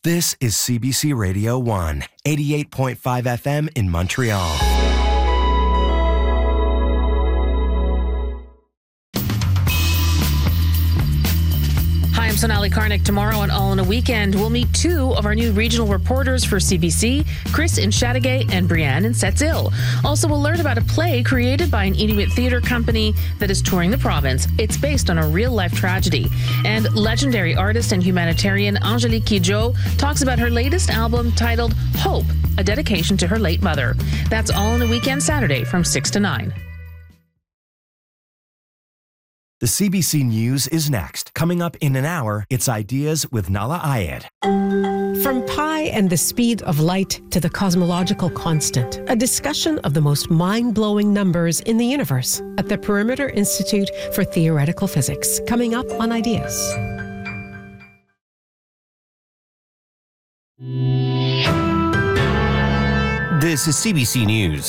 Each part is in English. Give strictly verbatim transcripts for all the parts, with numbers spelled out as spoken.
This is C B C Radio one, eighty-eight point five F M in Montreal. Hi, I'm Sonali Karnik. Tomorrow on All in a Weekend, we'll meet two of our new regional reporters for C B C, Chris in Chateauguay and Brianne in Sept-Îles. Also, we'll learn about a play created by an Inuit theatre company that is touring the province. It's based on a real-life tragedy. And legendary artist and humanitarian Angélique Kidjo talks about her latest album titled Hope, a dedication to her late mother. That's All in a Weekend Saturday from six to nine. The C B C News is next. Coming up in an hour, it's Ideas with Nahlah Ayed. From pi and the speed of light to the cosmological constant, a discussion of the most mind-blowing numbers in the universe at the Perimeter Institute for Theoretical Physics. Coming up on Ideas. This is C B C News.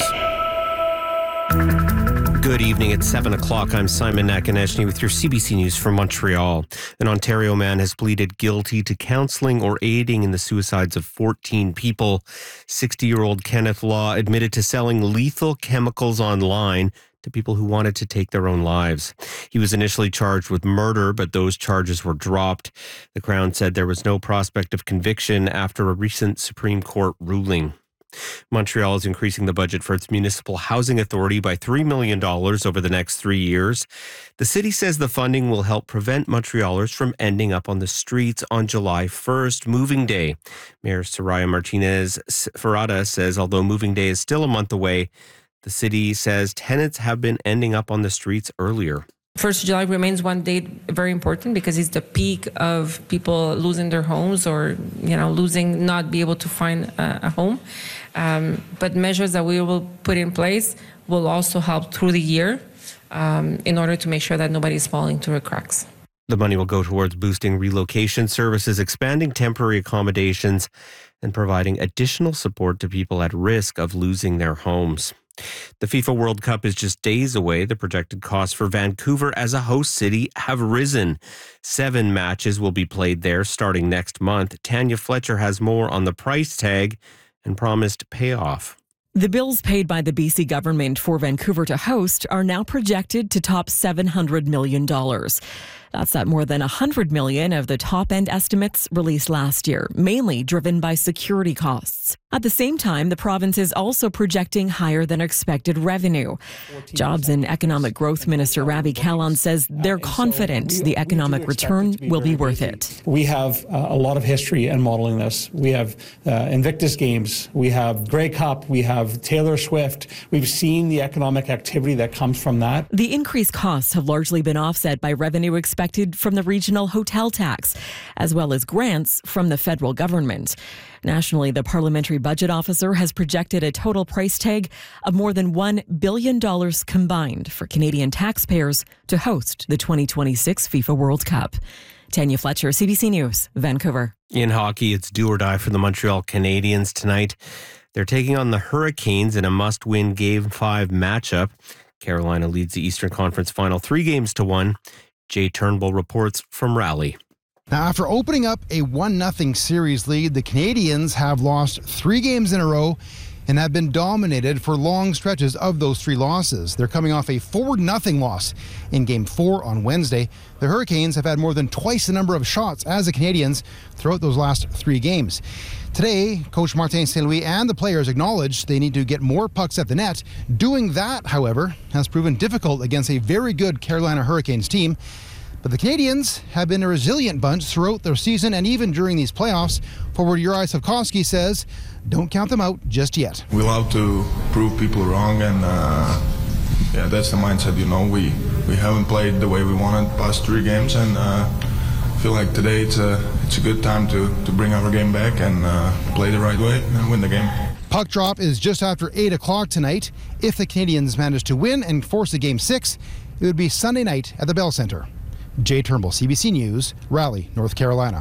Good evening. It's seven o'clock. I'm Simon Nakaneshny with your C B C News from Montreal. An Ontario man has pleaded guilty to counselling or aiding in the suicides of fourteen people. sixty-year-old Kenneth Law admitted to selling lethal chemicals online to people who wanted to take their own lives. He was initially charged with murder, but those charges were dropped. The Crown said there was no prospect of conviction after a recent Supreme Court ruling. Montreal is increasing the budget for its municipal housing authority by three million dollars over the next three years. The city says the funding will help prevent Montrealers from ending up on the streets on July first, Moving Day. Mayor Soraya Martinez Ferrada says although Moving Day is still a month away, the city says tenants have been ending up on the streets earlier. First of July remains one date very important because it's the peak of people losing their homes or, you know, losing, not be able to find a, a home. Um, but measures that we will put in place will also help through the year um, in order to make sure that nobody is falling through the cracks. The money will go towards boosting relocation services, expanding temporary accommodations, and providing additional support to people at risk of losing their homes. The FIFA World Cup is just days away. The projected costs for Vancouver as a host city have risen. Seven matches will be played there starting next month. Tanya Fletcher has more on the price tag and promised payoff. The bills paid by the B C government for Vancouver to host are now projected to top seven hundred million dollars. That's at more than one hundred million dollars of the top-end estimates released last year, mainly driven by security costs. At the same time, the province is also projecting higher than expected revenue. Jobs and Economic Growth Minister Ravi Kahlon says they're confident the economic return will be worth it. We have uh, a lot of history in modeling this. We have uh, Invictus Games, we have Grey Cup, we have Taylor Swift. We've seen the economic activity that comes from that. The increased costs have largely been offset by revenue expected from the regional hotel tax, as well as grants from the federal government. Nationally, the Parliamentary Budget Officer has projected a total price tag of more than one billion dollars combined for Canadian taxpayers to host the twenty twenty-six FIFA World Cup. Tanya Fletcher, C B C News, Vancouver. In hockey, it's do or die for the Montreal Canadiens tonight. They're taking on the Hurricanes in a must-win Game five matchup. Carolina leads the Eastern Conference Final three games to one. Jay Turnbull reports from Raleigh. Now, after opening up a one nothing series lead, the Canadiens have lost three games in a row and have been dominated for long stretches of those three losses. They're coming off a four nothing loss in Game four on Wednesday. The Hurricanes have had more than twice the number of shots as the Canadiens throughout those last three games. Today, Coach Martin Saint Louis and the players acknowledge they need to get more pucks at the net. Doing that, however, has proven difficult against a very good Carolina Hurricanes team. But the Canadiens have been a resilient bunch throughout their season and even during these playoffs. Forward Juraj Slafkovsky says, don't count them out just yet. We love to prove people wrong, and uh, yeah, that's the mindset, you know. We we haven't played the way we wanted past three games, and uh, I feel like today it's a, it's a good time to, to bring our game back and uh, play the right way and win the game. Puck drop is just after eight o'clock tonight. If the Canadiens manage to win and force a game six, it would be Sunday night at the Bell Centre. Jay Turnbull, C B C News, Raleigh, North Carolina.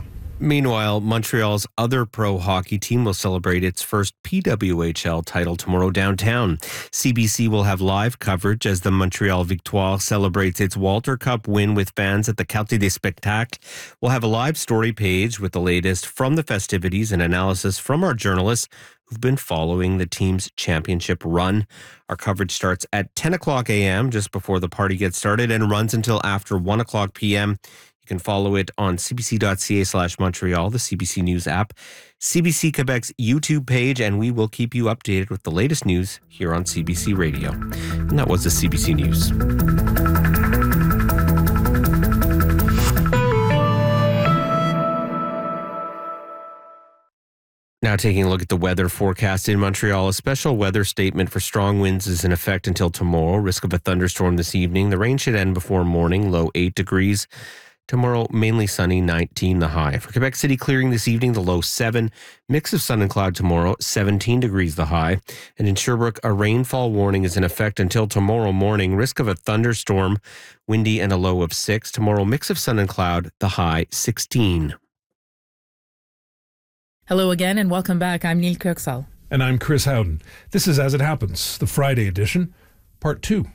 Meanwhile, Montreal's other pro hockey team will celebrate its first P W H L title tomorrow downtown. C B C will have live coverage as the Montreal Victoire celebrates its Walter Cup win with fans at the Quartier des Spectacles. We'll have a live story page with the latest from the festivities and analysis from our journalists who've been following the team's championship run. Our coverage starts at ten o'clock a.m. just before the party gets started and runs until after one o'clock p.m. You can follow it on cbc.ca slash Montreal, the C B C News app, C B C Quebec's YouTube page, and we will keep you updated with the latest news here on C B C Radio. And that was the C B C News. Now taking a look at the weather forecast in Montreal, a special weather statement for strong winds is in effect until tomorrow. Risk of a thunderstorm this evening. The rain should end before morning, low eight degrees. Tomorrow, mainly sunny, nineteen the high. For Quebec City, clearing this evening, the low seven. Mix of sun and cloud tomorrow, seventeen degrees the high. And in Sherbrooke, a rainfall warning is in effect until tomorrow morning. Risk of a thunderstorm, windy and a low of six. Tomorrow, mix of sun and cloud, the high sixteen. Hello again and welcome back. I'm Neil Kirksall. And I'm Chris Howden. This is As It Happens, the Friday edition, part two.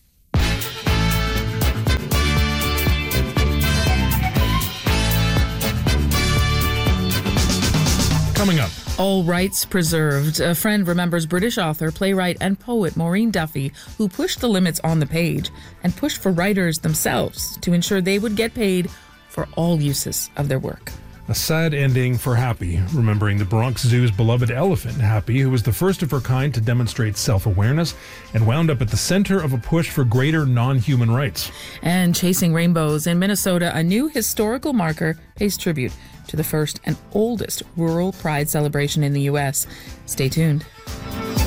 Coming up. All rights preserved. A friend remembers British author, playwright, and poet Maureen Duffy, who pushed the limits on the page and pushed for writers themselves to ensure they would get paid for all uses of their work. A sad ending for Happy, remembering the Bronx Zoo's beloved elephant, Happy, who was the first of her kind to demonstrate self-awareness and wound up at the center of a push for greater non-human rights. And Chasing Rainbows in Minnesota, a new historical marker pays tribute to the first and oldest rural pride celebration in the U S. Stay tuned.